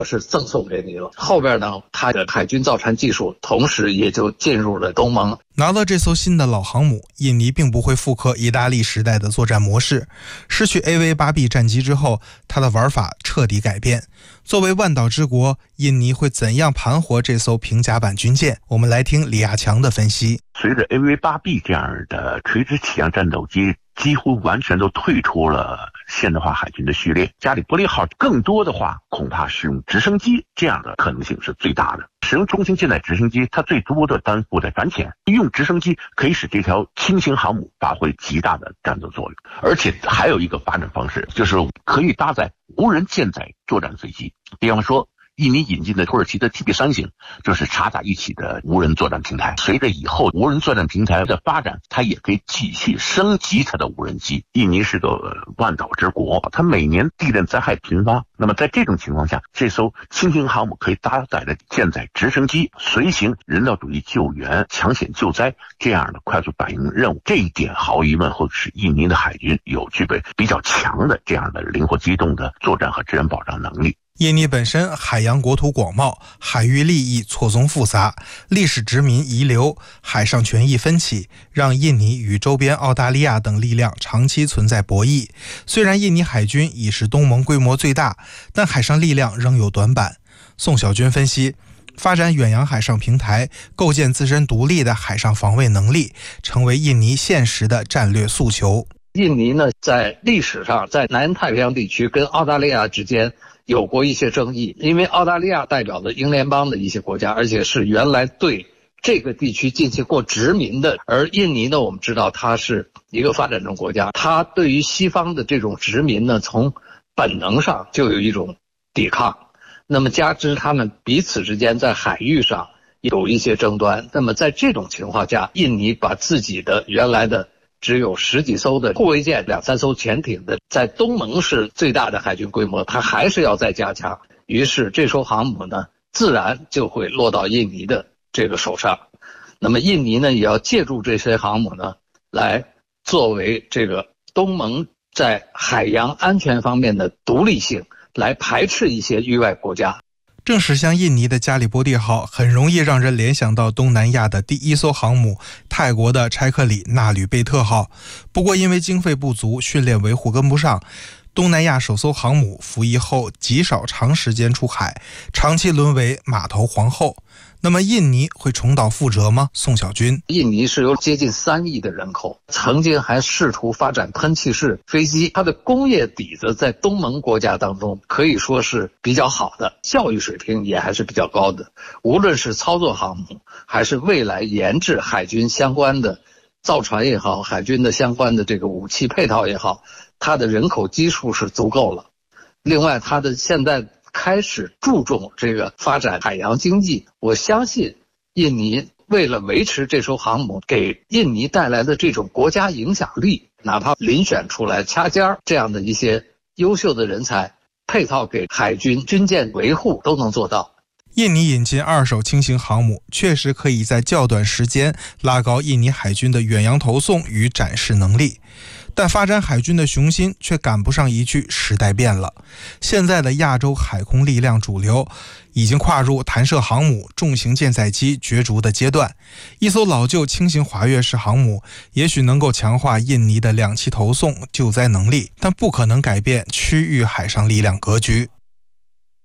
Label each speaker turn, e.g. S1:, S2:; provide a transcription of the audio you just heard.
S1: 是赠送给你了。后边呢，它的海军造船技术同时也就进入了东盟。
S2: 拿到这艘新的老航母，印尼并不会复刻意大利时代的作战模式。失去 AV-8B 战机之后，它的玩法彻底改变。作为万岛之国，印尼会怎样盘活这艘平甲板军舰？我们来听李亚强的分析。
S3: 随着 AV-8B 这样的垂直起降战斗机几乎完全都退出了现代化海军的序列，加里波利号更多的话恐怕是用直升机，这样的可能性是最大的。使用中型舰载直升机，它最多的担负在船前，用直升机可以使这条轻型航母发挥极大的战斗作用。而且还有一个发展方式，就是可以搭载无人舰载作战飞机，比方说印尼引进的土耳其的 TB3型就是插在一起的无人作战平台。随着以后无人作战平台的发展，它也可以继续升级它的无人机。印尼是个万岛之国，它每年地震灾害频发，那么在这种情况下，这艘轻型航母可以搭载着舰载直升机，随行人道主义救援、抢险救灾这样的快速反应任务。这一点毫无疑问会使印尼的海军有具备比较强的这样的灵活机动的作战和治安保障能力。
S2: 印尼本身海洋国土广袤，海域利益错综复杂，历史殖民遗留，海上权益分歧，让印尼与周边澳大利亚等力量长期存在博弈。虽然印尼海军已是东盟规模最大，但海上力量仍有短板。宋小军分析，发展远洋海上平台，构建自身独立的海上防卫能力，成为印尼现实的战略诉求。
S1: 印尼呢，在历史上在南太平洋地区跟澳大利亚之间有过一些争议，因为澳大利亚代表了英联邦的一些国家，而且是原来对这个地区进行过殖民的。而印尼呢，我们知道它是一个发展中国家，它对于西方的这种殖民呢，从本能上就有一种抵抗。那么加之他们彼此之间在海域上有一些争端，那么在这种情况下，印尼把自己的原来的只有10几艘的护卫舰、2、3艘潜艇的，在东盟是最大的海军规模，它还是要再加强。于是这艘航母呢，自然就会落到印尼的这个手上。那么印尼呢，也要借助这些航母呢，来作为这个东盟在海洋安全方面的独立性，来排斥一些域外国家。
S2: 正是像印尼的加里波第号，很容易让人联想到东南亚的第一艘航母泰国的柴克里纳吕贝特号。不过因为经费不足，训练维护跟不上，东南亚首艘航母服役后极少长时间出海，长期沦为码头皇后。那么印尼会重蹈覆辙吗？宋小军，
S1: 印尼是有接近3亿的人口，曾经还试图发展喷气式飞机，它的工业底子在东盟国家当中可以说是比较好的，教育水平也还是比较高的。无论是操作航母，还是未来研制海军相关的造船也好，海军的相关的这个武器配套也好，它的人口基数是足够了。另外，它的现在开始注重这个发展海洋经济，我相信印尼为了维持这艘航母给印尼带来的这种国家影响力，哪怕遴选出来掐尖这样的一些优秀的人才，配套给海军军舰维护都能做到。
S2: 印尼引进2艘轻型航母，确实可以在较短时间拉高印尼海军的远洋投送与展示能力，但发展海军的雄心却赶不上一句时代变了。现在的亚洲海空力量主流已经跨入弹射航母、重型舰载机角逐的阶段，一艘老旧轻型滑跃式航母也许能够强化印尼的2栖投送救灾能力，但不可能改变区域海上力量格局。